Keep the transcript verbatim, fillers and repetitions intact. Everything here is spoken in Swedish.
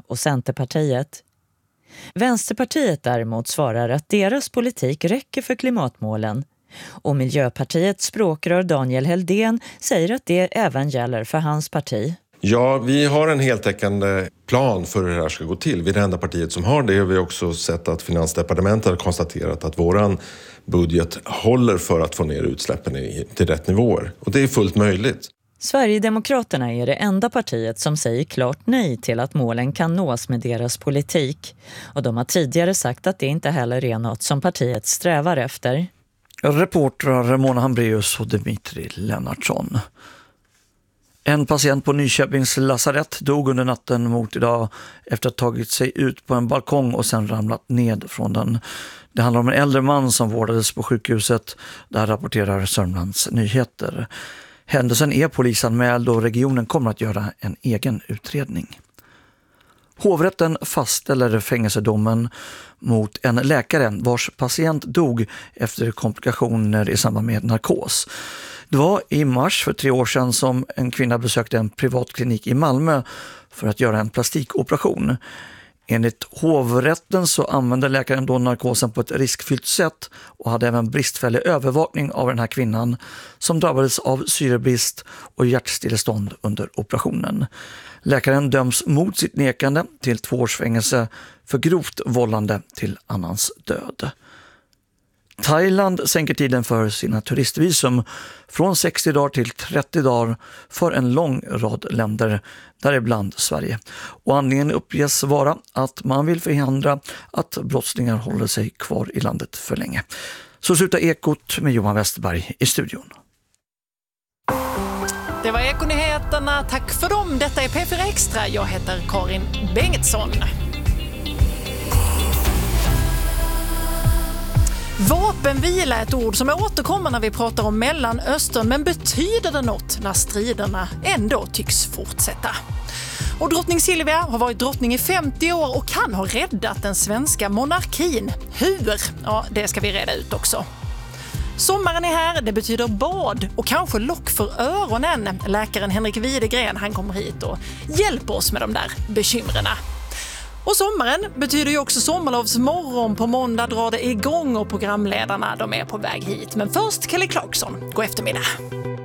och Centerpartiet. Vänsterpartiet däremot svarar att deras politik räcker för klimatmålen. Och Miljöpartiets språkrör Daniel Heldén säger att det även gäller för hans parti. Ja, vi har en heltäckande plan för hur det här ska gå till. Vi är det enda partiet som har det. Vi har också sett att Finansdepartementet har konstaterat att våran budget håller för att få ner utsläppen till rätt nivåer. Och det är fullt möjligt. Sverigedemokraterna är det enda partiet som säger klart nej till att målen kan nås med deras politik. Och de har tidigare sagt att det inte heller är något som partiet strävar efter. Reportrar Mona Hambreus och Dimitri Lennartsson. En patient på Nyköpings lasarett dog under natten mot idag efter att ha tagit sig ut på en balkong och sen ramlat ned från den. Det handlar om en äldre man som vårdades på sjukhuset. Där rapporterar Sörmlands Nyheter. Händelsen är polisanmäld och regionen kommer att göra en egen utredning. Hovrätten fastställer fängelsedomen mot en läkare vars patient dog efter komplikationer i samband med narkos. Det var i mars för tre år sedan som en kvinna besökte en privatklinik i Malmö för att göra en plastikoperation. Enligt hovrätten så använde läkaren då narkosen på ett riskfyllt sätt och hade även bristfällig övervakning av den här kvinnan som drabbades av syrebrist och hjärtstillestånd under operationen. Läkaren döms mot sitt nekande till två års fängelse för grovt vållande till annans död. Thailand sänker tiden för sina turistvisum från sextio dagar till trettio dagar för en lång rad länder, däribland Sverige. Och anledningen uppges vara att man vill förhindra att brottslingar håller sig kvar i landet för länge. Så slutar Ekot med Johan Westerberg i studion. Det var Ekonyheterna. Tack för dem. Detta är P fyra Extra. Jag heter Karin Bengtsson. Vapenvila är ett ord som återkommer när vi pratar om Mellanöstern, men betyder det något när striderna ändå tycks fortsätta? Och drottning Silvia har varit drottning i femtio år och kan ha räddat den svenska monarkin. Hur? Ja, det ska vi reda ut också. Sommaren är här, det betyder bad och kanske lock för öronen. Läkaren Henrik Widegren, han kommer hit och hjälper oss med de där bekymrena. Och sommaren betyder ju också sommarlovsmorgon. På måndag drar det igång och programledarna, de är på väg hit. Men först Kelly Clarkson, god eftermiddag.